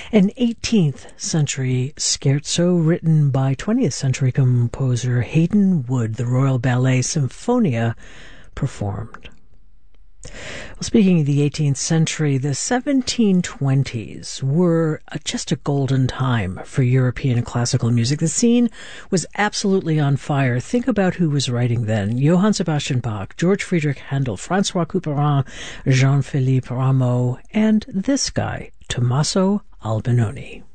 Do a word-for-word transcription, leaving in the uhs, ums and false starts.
An eighteenth century scherzo written by twentieth century composer Haydn Wood, the Royal Ballet Symphonia performed. Well, speaking of the eighteenth century, the seventeen twenties were just a golden time for European classical music. The scene was absolutely on fire. Think about who was writing then. Johann Sebastian Bach, George Friedrich Handel, Francois Couperin, Jean-Philippe Rameau, and this guy, Tommaso Albinoni.